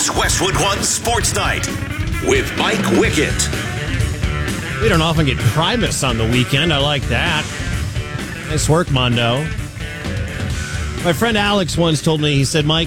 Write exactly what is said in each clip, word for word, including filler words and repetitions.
It's Westwood One Sports Night with Mike Wickett. We don't often get Primus on the weekend. I like that. Nice work, Mondo. My friend Alex once told me, he said, Mike,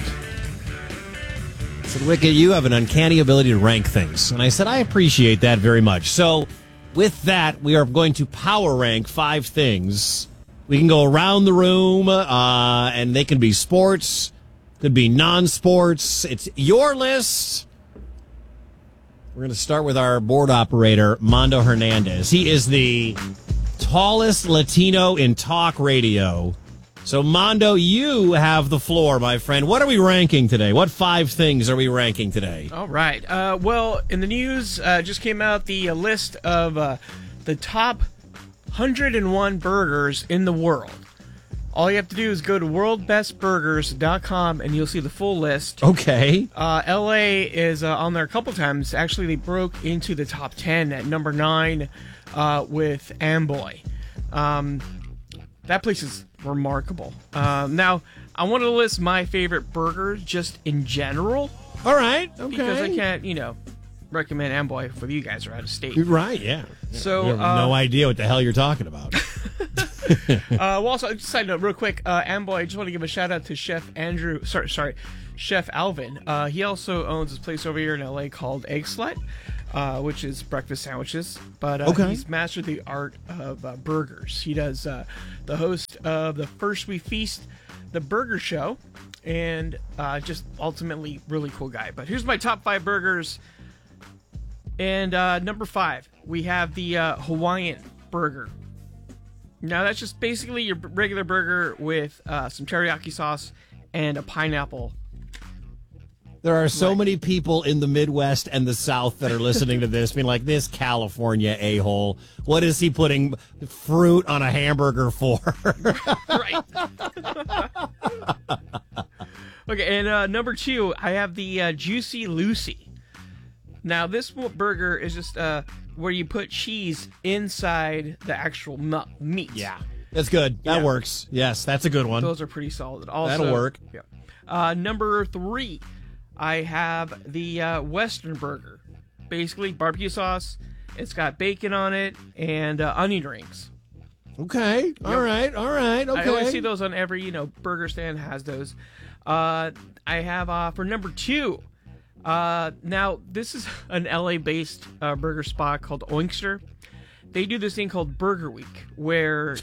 I said, Wickett, you have an uncanny ability to rank things. And I said, I appreciate that very much. So with that, we are going to power rank five things. We can go around the room, uh, and they can be sports, could be non-sports. It's your list. We're going to start with our board operator, Mondo Hernandez. He is the tallest Latino in talk radio. So, Mondo, you have the floor, my friend. What are we ranking today? What five things are we ranking today? All right. Uh, well, in the news, uh, just came out the uh, list of uh, the top one hundred one burgers in the world. All you have to do is go to world best burgers dot com and you'll see the full list. Okay. Uh, L A is uh, on there a couple times. Actually, they broke into the top ten at number nine uh, with Amboy. Um, that place is remarkable. Um, now, I want to list my favorite burgers just in general. All right. Okay. Because I can't, you know, recommend Amboy for you guys who are out of state. You're right, yeah. So, you have uh, no idea what the hell you're talking about. uh, well, also, just a side note, real quick, uh, Amboy, I just want to give a shout out to Chef Andrew, sorry, sorry, Chef Alvin. Uh, he also owns this place over here in L A called Egg Slut, uh, which is breakfast sandwiches. But uh, okay. he's mastered the art of uh, burgers. He does uh, the host of the First We Feast, the Burger Show, and uh, just ultimately really cool guy. But here's my top five burgers. And uh, number five, we have the uh, Hawaiian burger. Now, that's just basically your regular burger with uh, some teriyaki sauce and a pineapple. There are so Right. many people in the Midwest and the South that are listening to this being like, this California a-hole, what is he putting fruit on a hamburger for? Right. Okay, and uh, number two, I have the uh, Juicy Lucy. Now, this burger is just uh, where you put cheese inside the actual mu- meat. Yeah, that's good. That Yeah. works. Yes, that's a good one. Those are pretty solid. Also, That'll work. Yeah. Uh, number three, I have the uh, Western burger. Basically, barbecue sauce. It's got bacon on it and uh, onion rings. Okay. All right. All right. Okay. I always see those on every, you know, burger stand has those. Uh, I have uh, for number two. Uh, now, this is an L A-based uh, burger spot called Oinkster. They do this thing called Burger Week, where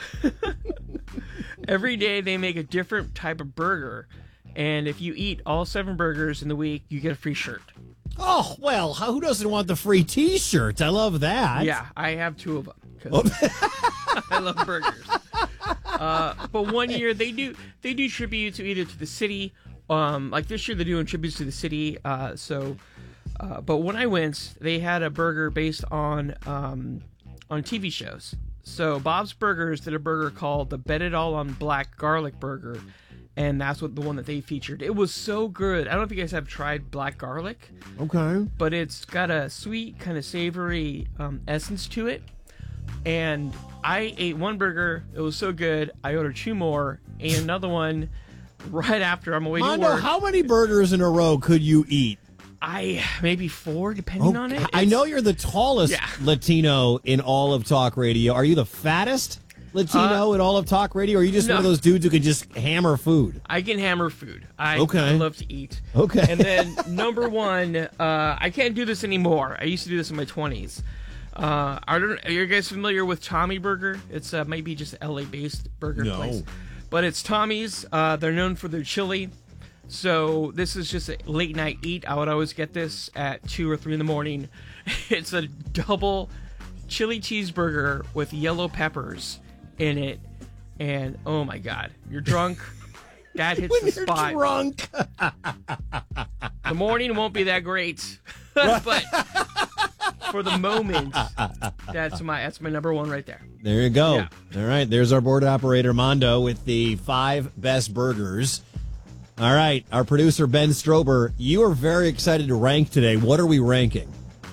every day they make a different type of burger, and if you eat all seven burgers in the week, you get a free shirt. Oh, well, who doesn't want the free T-shirt? I love that. Yeah, I have two of them, 'cause I love burgers. Uh, but one year, they do they do tributes either to the city. Um, like this year, they're doing tributes to the city. Uh, so, uh, but when I went, they had a burger based on um, on T V shows. So Bob's Burgers did a burger called the Bet It All on Black Garlic Burger, and that's what the one that they featured. It was so good. I don't know if you guys have tried black garlic. Okay. But it's got a sweet, kind of savory um, essence to it. And I ate one burger. It was so good. I ordered two more, and another one. Right after I'm away to Mondo, work. how many burgers in a row could you eat? I maybe four, depending Okay. on it. I It's- know you're the tallest Yeah. Latino in all of talk radio. Are you the fattest Latino Uh, in all of talk radio? Or are you just no. one of those dudes who can just hammer food? I can hammer food. I, Okay. I love to eat. Okay. And then number one, uh, I can't do this anymore. I used to do this in my twenties. Uh, I don't, are you guys familiar with Tommy Burger? It's uh, maybe just an L A-based burger No. place. But it's Tommy's. Uh, they're known for their chili. So this is just a late night eat. I would always get this at two or three in the morning. It's a double chili cheeseburger with yellow peppers in it. And oh my God, you're drunk. That hits When the you're spot. drunk. The morning won't be that great. But for the moment, that's my that's my number one right there. There you go. Yeah. All right, there's our board operator, Mondo, with the five best burgers. All right, our producer, Ben Strober, you are very excited to rank today. What are we ranking?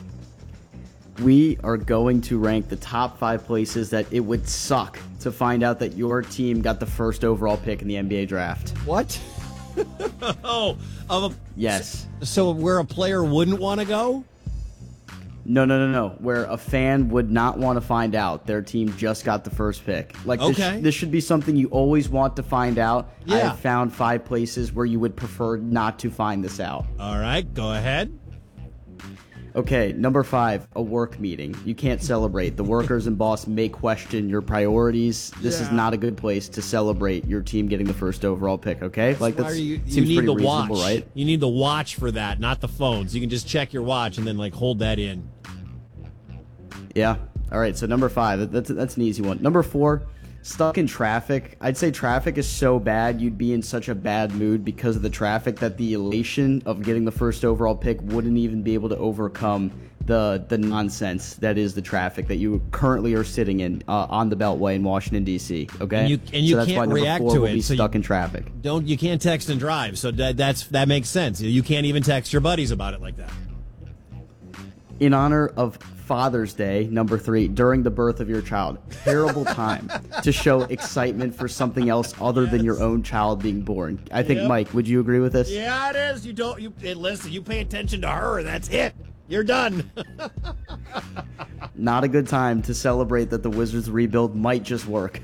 We are going to rank the top five places that it would suck to find out that your team got the first overall pick in the N B A draft. What? Oh, of a, Yes. so where a player wouldn't want to go? No, no, no, no. Where a fan would not want to find out their team just got the first pick. Like this, Okay. this should be something you always want to find out. I Yeah. have found five places where you would prefer not to find this out. All right, go ahead. Okay, number five, a work meeting. You can't celebrate. The workers and boss may question your priorities. This is Yeah. not a good place to celebrate your team getting the first overall pick, okay? Like Why that's are you, you seems need pretty the reasonable, watch, right? You need the watch for that, not the phone. So you can just check your watch and then like hold that in. Yeah. All right, so number five, that's that's an easy one. Number four, stuck in traffic. I'd say traffic is so bad you'd be in such a bad mood because of the traffic that the elation of getting the first overall pick wouldn't even be able to overcome the the nonsense that is the traffic that you currently are sitting in uh, on the Beltway in Washington D C. Okay, And you- and you so that's can't why number react four to will it, Be so stuck you- in traffic. Don't you can't text and drive, so that that's that makes sense. You can't even text your buddies about it like that. In honor of Father's Day, number three, during the birth of your child. Terrible time to show excitement for something else other than your own child being born. I think, Yep. Mike, would you agree with this? Yeah, it is. You don't. You hey, listen. You pay attention to her. That's it. You're done. Not a good time to celebrate that the Wizards rebuild might just work.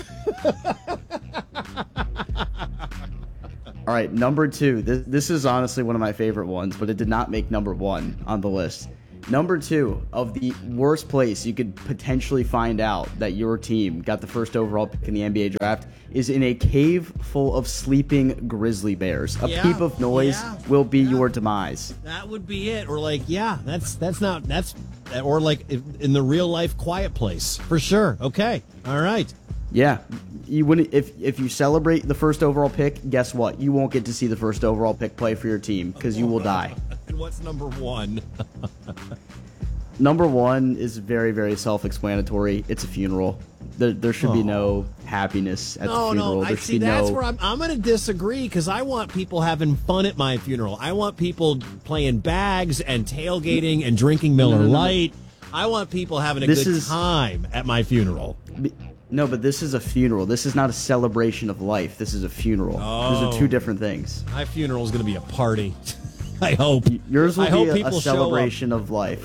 All right, number two. This, this is honestly one of my favorite ones, but it did not make number one on the list. Number two, of the worst place you could potentially find out that your team got the first overall pick in the N B A draft is in a cave full of sleeping grizzly bears. A Yeah, peep of noise yeah, will be yeah. your demise. That would be it. Or like, yeah, that's that's not that's or like if- in the real life quiet place for sure. Okay, all right. Yeah, you wouldn't if if you celebrate the first overall pick. Guess what? You won't get to see the first overall pick play for your team because you will die. And what's number one? Number one is very very self-explanatory. It's a funeral. There there should be no happiness at No, the funeral. no. There I should see. be That's no. where I'm. I'm going to disagree because I want people having fun at my funeral. I want people playing bags and tailgating and drinking Miller no, no, no. Lite. I want people having a This good is- time at my funeral. No, but this is a funeral. This is not a celebration of life. This is a funeral. Those Oh. are two different things. My funeral is going to be a party. I hope. Yours will I hope be a, people a show up. celebration of life.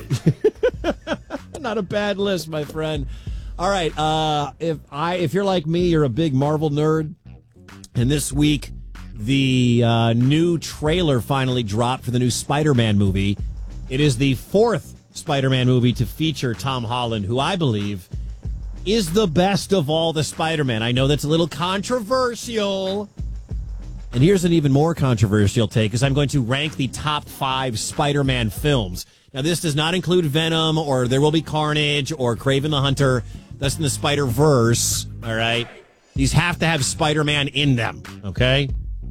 Not a bad list, my friend. All right, uh, if I if you're like me, you're a big Marvel nerd, and this week the uh, new trailer finally dropped for the new Spider-Man movie. It is the fourth Spider-Man movie to feature Tom Holland, who I believe is the best of all the Spider-Man. I know that's a little controversial. And here's an even more controversial take, is I'm going to rank the top five Spider-Man films. Now, this does not include Venom or There Will Be Carnage or Kraven the Hunter. That's in the Spider-Verse, all right? These have to have Spider-Man in them, okay?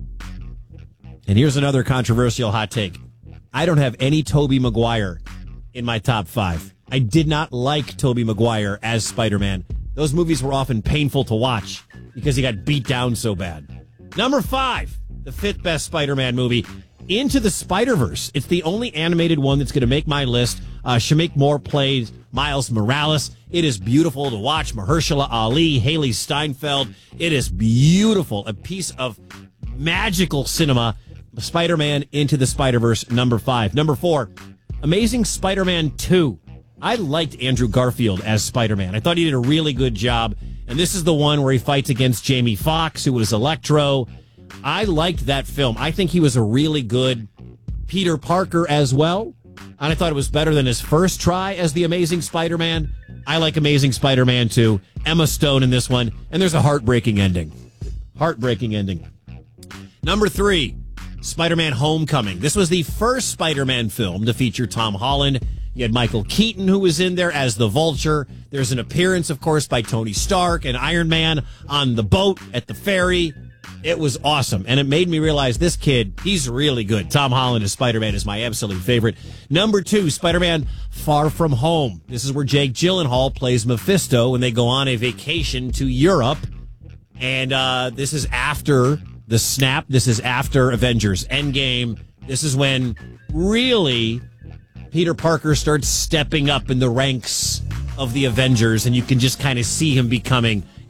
And here's another controversial hot take. I don't have any Tobey Maguire in my top five. I did not like Tobey Maguire as Spider-Man. Those movies were often painful to watch because he got beat down so bad. Number five, the fifth best Spider-Man movie, Into the Spider-Verse. It's the only animated one that's going to make my list. Uh, Shamik Moore plays Miles Morales. It is beautiful to watch. Mahershala Ali, Haley Steinfeld. It is beautiful. A piece of magical cinema. Spider-Man Into the Spider-Verse, number five. Number four, Amazing Spider-Man two. I liked Andrew Garfield as Spider-Man. I thought he did a really good job. And this is the one where he fights against Jamie Foxx, who was Electro. I liked that film. I think he was a really good Peter Parker as well. And I thought it was better than his first try as the Amazing Spider-Man. I like Amazing Spider-Man two. Emma Stone in this one. And there's a heartbreaking ending. Heartbreaking ending. Number three, Spider-Man Homecoming. This was the first Spider-Man film to feature Tom Holland. You had Michael Keaton, who was in there as the Vulture. There's an appearance, of course, by Tony Stark and Iron Man on the boat at the ferry. It was awesome. And it made me realize this kid, he's really good. Tom Holland as Spider-Man is my absolute favorite. Number two, Spider-Man Far From Home. This is where Jake Gyllenhaal plays Mephisto when they go on a vacation to Europe. And uh, this is after the snap. This is after Avengers Endgame. This is when really Peter Parker starts stepping up in the ranks of the Avengers, and you can just kind of see him becoming,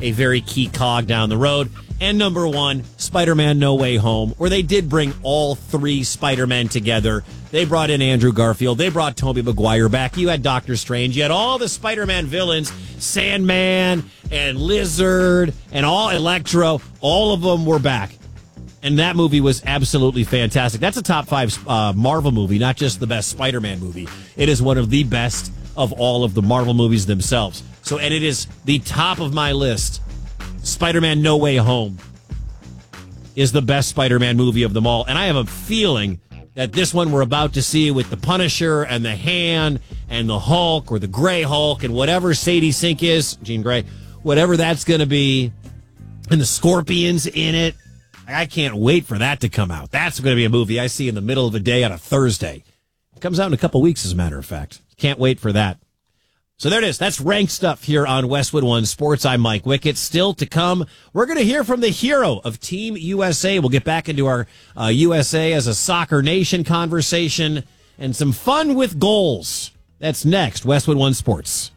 a very key cog down the road. And number one, Spider-Man No Way Home, where they did bring all three Spider-Men together. They brought in Andrew Garfield. They brought Tobey Maguire back. You had Doctor Strange. You had all the Spider-Man villains, Sandman and Lizard and all Electro. All of them were back. And that movie was absolutely fantastic. That's a top five uh, Marvel movie, not just the best Spider-Man movie. It is one of the best of all of the Marvel movies themselves. So, and it is the top of my list. Spider-Man No Way Home is the best Spider-Man movie of them all. And I have a feeling that this one we're about to see with the Punisher and the Hand and the Hulk or the Gray Hulk and whatever Sadie Sink is, Jean Grey, whatever that's going to be, and the Scorpions in it. I can't wait for that to come out. That's going to be a movie I see in the middle of the day on a Thursday. It comes out in a couple weeks, as a matter of fact. Can't wait for that. So there it is. That's ranked stuff here on Westwood One Sports. I'm Mike Wickett. Still to come, we're going to hear from the hero of Team U S A. We'll get back into our uh, U S A as a soccer nation conversation and some fun with goals. That's next. Westwood One Sports.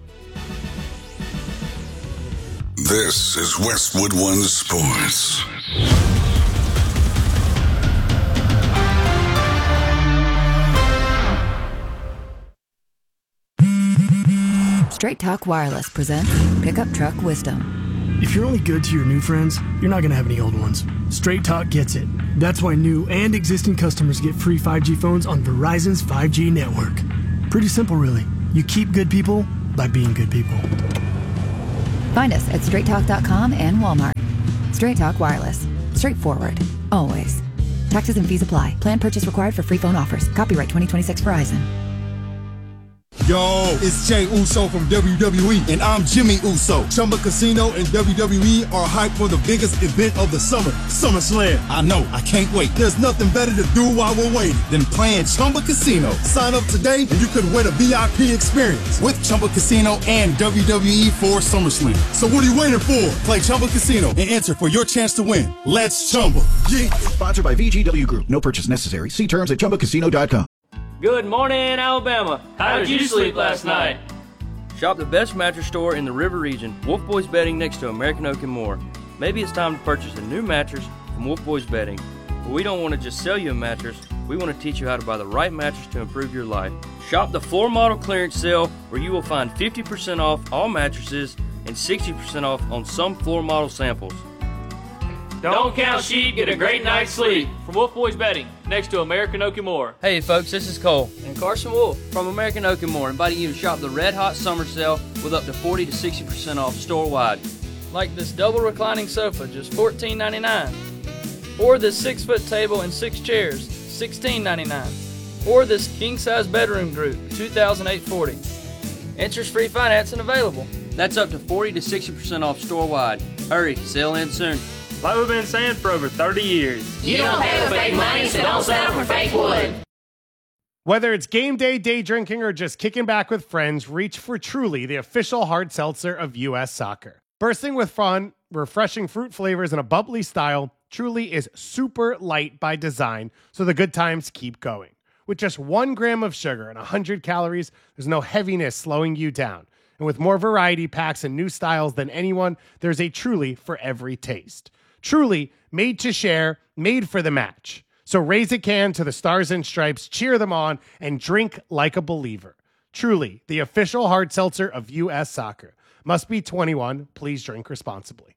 This is Westwood One Sports. Straight Talk Wireless presents Pickup Truck Wisdom. If you're only good to your new friends, you're not going to have any old ones. Straight Talk gets it. That's why new and existing customers get free five G phones on Verizon's five G network. Pretty simple, really. You keep good people by being good people. Find us at straight talk dot com and Walmart. Straight Talk Wireless. Straightforward. Always. Taxes and fees apply. Plan purchase required for free phone offers. Copyright twenty twenty-six Verizon. Yo, it's Jay Uso from W W E, and I'm Jimmy Uso. Chumba Casino and W W E are hyped for the biggest event of the summer, SummerSlam. I know, I can't wait. There's nothing better to do while we're waiting than playing Chumba Casino. Sign up today and you could win a V I P experience with Chumba Casino and W W E for SummerSlam. So what are you waiting for? Play Chumba Casino and enter for your chance to win. Let's Chumba. Yeah. Sponsored by V G W Group. No purchase necessary. See terms at chumba casino dot com. Good morning, Alabama. How did you sleep last night? Shop the best mattress store in the River Region, Wolf Boys Bedding next to American Oak and more. Maybe it's time to purchase a new mattress from Wolf Boys Bedding. But we don't want to just sell you a mattress, we want to teach you how to buy the right mattress to improve your life. Shop the floor model clearance sale where you will find fifty percent off all mattresses and sixty percent off on some floor model samples. Don't count sheep, get a great night's sleep. From Wolf Boys Bedding, next to American Oak and More. Hey folks, this is Cole and Carson Wolf from American Oak and More, inviting you to shop the Red Hot Summer Sale with up to forty to sixty percent off store-wide. Like this double reclining sofa, just fourteen ninety-nine. Or this six-foot table and six chairs, sixteen ninety-nine. Or this king-size bedroom group, two thousand eight hundred forty dollars. Interest-free financing available. That's up to forty to sixty percent off store-wide. Hurry, sale ends soon. Like we've been saying for over thirty years. You don't pay with fake money, so don't settle for fake wood. Whether it's game day, day drinking, or just kicking back with friends, reach for Truly, the official hard seltzer of U S Soccer. Bursting with fun, refreshing fruit flavors, and a bubbly style, Truly is super light by design, so the good times keep going. With just one gram of sugar and one hundred calories, there's no heaviness slowing you down. And with more variety packs and new styles than anyone, there's a Truly for every taste. Truly, made to share, made for the match. So raise a can to the Stars and Stripes, cheer them on, and drink like a believer. Truly, the official hard seltzer of U S Soccer. Must be twenty-one. Please drink responsibly.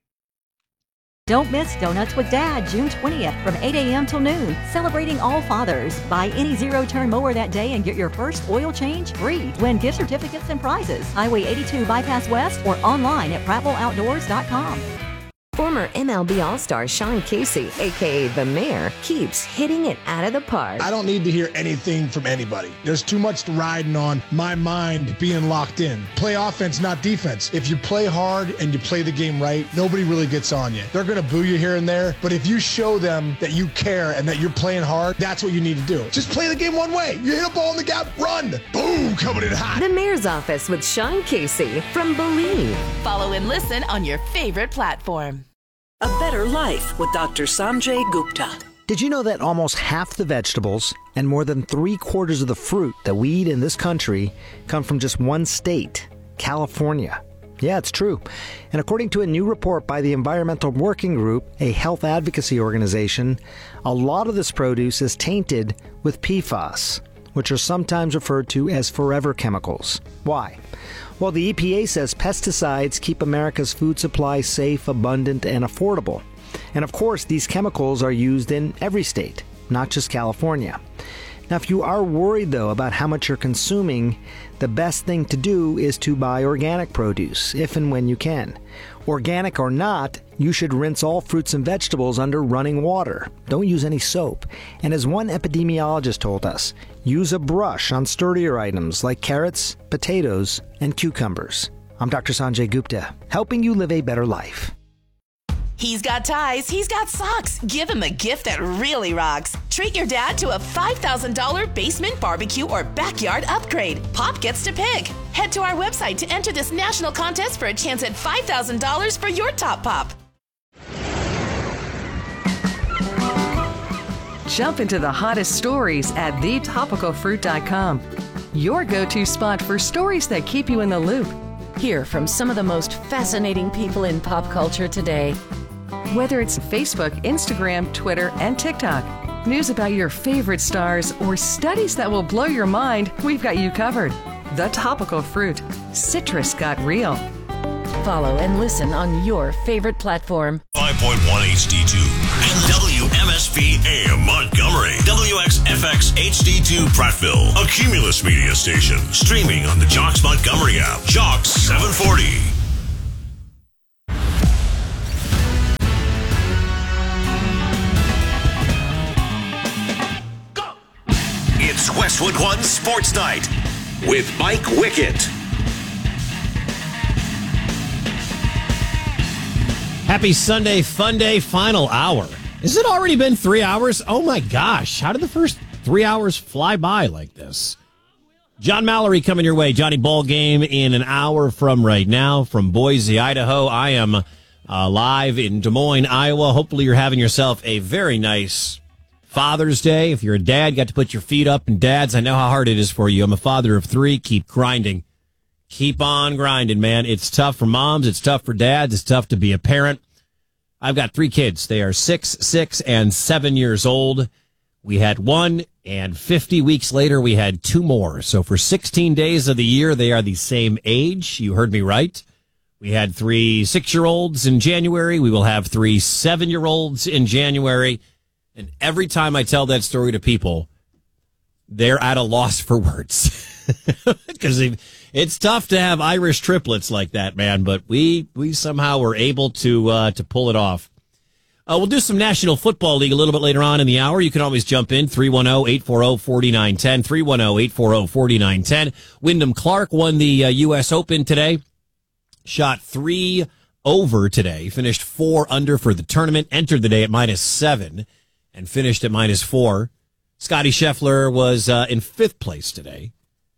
Don't miss Donuts with Dad, June twentieth from eight a.m. till noon. Celebrating all fathers. Buy any zero-turn mower that day and get your first oil change free. Win gift certificates and prizes. Highway eighty-two Bypass West or online at prattville outdoors dot com. Former M L B All-Star Sean Casey, a k a. The Mayor, keeps hitting it out of the park. I don't need to hear anything from anybody. There's too much riding on my mind being locked in. Play offense, not defense. If you play hard and you play the game right, nobody really gets on you. They're going to boo you here and there, but if you show them that you care and that you're playing hard, that's what you need to do. Just play the game one way. You hit a ball in the gap, run. Boom, coming in hot. The Mayor's Office with Sean Casey from Believe. Follow and listen on your favorite platform. A better life with Doctor Sanjay Gupta. Did you know that almost half the vegetables and more than three quarters of the fruit that we eat in this country come from just one state, California? Yeah, it's true. And according to a new report by the Environmental Working Group, a health advocacy organization, a lot of this produce is tainted with P FAS, which are sometimes referred to as forever chemicals. Why? Well, the E P A says pesticides keep America's food supply safe, abundant, and affordable. And of course, these chemicals are used in every state, not just California. Now, if you are worried, though, about how much you're consuming, the best thing to do is to buy organic produce, if and when you can. Organic or not, you should rinse all fruits and vegetables under running water. Don't use any soap. And as one epidemiologist told us, use a brush on sturdier items like carrots, potatoes, and cucumbers. I'm Doctor Sanjay Gupta, helping you live a better life. He's got ties, he's got socks. Give him a gift that really rocks. Treat your dad to a five thousand dollars basement barbecue or backyard upgrade. Pop gets to pick. Head to our website to enter this national contest for a chance at five thousand dollars for your top pop. Jump into the hottest stories at the topical fruit dot com. Your go-to spot for stories that keep you in the loop. Hear from some of the most fascinating people in pop culture today. Whether it's Facebook, Instagram, Twitter, and TikTok, news about your favorite stars, or studies that will blow your mind, we've got you covered. The Topical Fruit. Citrus got real. Follow and listen on your favorite platform. five point one H D two and W M S P A M Montgomery. W X F X H D two Prattville. A Cumulus media station. Streaming on the Jocks Montgomery app. Jocks seven forty. It's Westwood One Sports Night with Mike Wickett. Happy Sunday, fun day, final hour. Has it already been three hours? Oh my gosh, how did the first three hours fly by like this? John Mallory coming your way. Johnny Ball Game in an hour from right now from Boise, Idaho. I am uh, live in Des Moines, Iowa. Hopefully you're having yourself a very nice Father's Day. If you're a dad, got to put your feet up. And dads, I know how hard it is for you. I'm a father of three. Keep grinding. Keep on grinding, man. It's tough for moms. It's tough for dads. It's tough to be a parent. I've got three kids. They are six, six, and seven years old. We had one, and fifty weeks later, we had two more. So for sixteen days of the year, they are the same age. You heard me right. We had three six-year-olds in January. We will have three seven-year-olds in January. And every time I tell that story to people, they're at a loss for words. Because it's tough to have Irish triplets like that, man. But we we somehow were able to uh, to pull it off. Uh, we'll do some National Football League a little bit later on in the hour. You can always jump in, three one zero, eight four zero, four nine one zero, three one zero, eight four zero, four nine one zero. Wyndham Clark won the uh, U S Open today. Shot three over today. Finished four under for the tournament. Entered the day at minus seven and finished at minus four. Scotty Scheffler was uh, in fifth place today.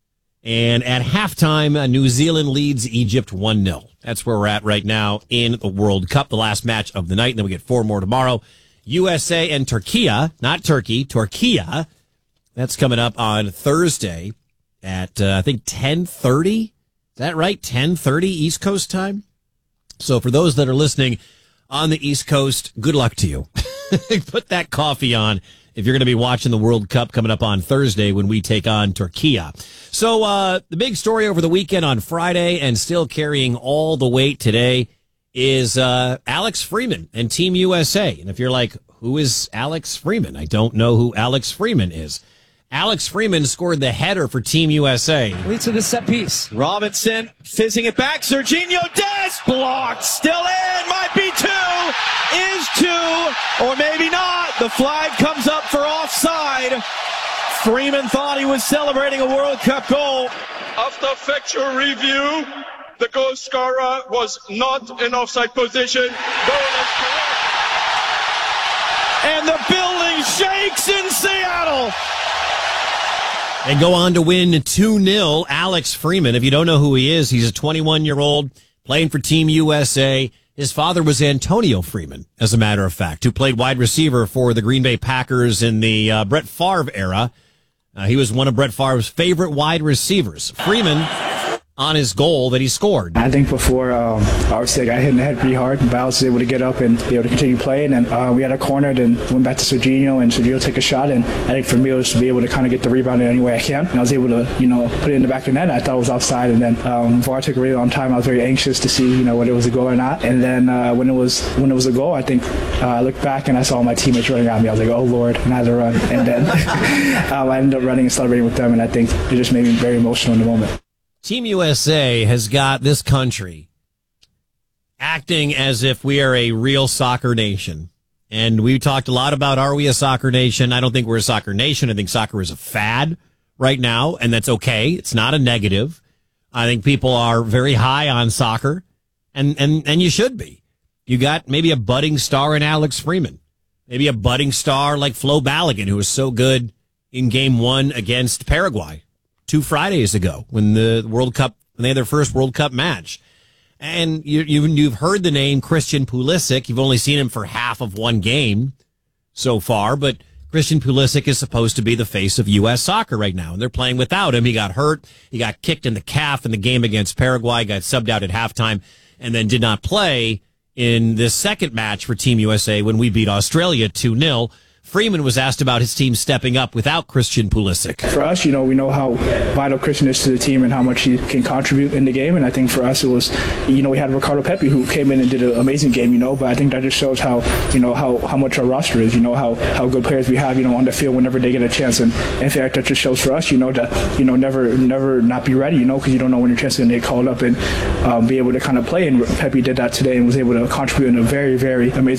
And at halftime, uh, New Zealand leads Egypt one nil. That's where we're at right now in the World Cup, the last match of the night. And then we get four more tomorrow. U S A and Turkey, not Turkey, Turkey. That's coming up on Thursday at, uh, I think, ten thirty. Is that right? ten thirty East Coast time? So for those that are listening on the East Coast, good luck to you. Put that coffee on if you're going to be watching the World Cup coming up on Thursday when we take on Turkey. So uh, the big story over the weekend on Friday and still carrying all the weight today is uh, Alex Freeman and Team U S A. And if you're like, who is Alex Freeman? I don't know who Alex Freeman is. Alex Freeman scored the header for Team U S A. Leads to the set piece. Robinson fizzing it back. Serginho Des blocked. Still in. Might be two. Is two. Or maybe not. The flag comes up for offside. Freeman thought he was celebrating a World Cup goal. After factual review, the goal scorer was not in offside position. Goal is correct. And the building shakes in Seattle. And go on to win two nil. Alex Freeman, if you don't know who he is, he's a twenty-one-year-old playing for Team U S A. His father was Antonio Freeman, as a matter of fact, who played wide receiver for the Green Bay Packers in the uh, Brett Favre era. Uh, he was one of Brett Favre's favorite wide receivers. Freeman on his goal that he scored. I think before, um, obviously, I got hit in the head pretty hard, and Biles was able to get up and be able to continue playing. And uh, we had a corner, and went back to Serginho, and Serginho took a shot. And I think for me, it was to be able to kind of get the rebound in any way I can. And I was able to, you know, put it in the back of the net. I thought it was offside. And then um, V A R took a really long time. I was very anxious to see, you know, whether it was a goal or not. And then uh, when it was when it was a goal, I think uh, I looked back and I saw my teammates running at me. I was like, oh Lord, and I had to run. And then um, I ended up running and celebrating with them. And I think it just made me very emotional in the moment. Team U S A has got this country acting as if we are a real soccer nation. And we talked a lot about, are we a soccer nation? I don't think we're a soccer nation. I think soccer is a fad right now, and that's okay. It's not a negative. I think people are very high on soccer, and, and, and you should be. You got maybe a budding star in Alex Freeman, maybe a budding star like Flo Balogun, who was so good in game one against Paraguay two Fridays ago when the World Cup, when they had their first World Cup match. And you, you, you've heard the name Christian Pulisic. You've only seen him for half of one game so far, but Christian Pulisic is supposed to be the face of U S soccer right now, and they're playing without him. He got hurt. He got kicked in the calf in the game against Paraguay, got subbed out at halftime, and then did not play in this second match for Team U S A when we beat Australia two nil. Freeman was asked about his team stepping up without Christian Pulisic. For us, you know, we know how vital Christian is to the team and how much he can contribute in the game. And I think for us, it was, you know, we had Ricardo Pepi who came in and did an amazing game, you know, but I think that just shows how, you know, how, how much our roster is, you know, how, how good players we have, you know, on the field whenever they get a chance. And in fact, that just shows for us, you know, to, you know, never, never not be ready, you know, because you don't know when your chance is going to get called up and um, be able to kind of play. And Pepi did that today and was able to contribute in a very, very amazing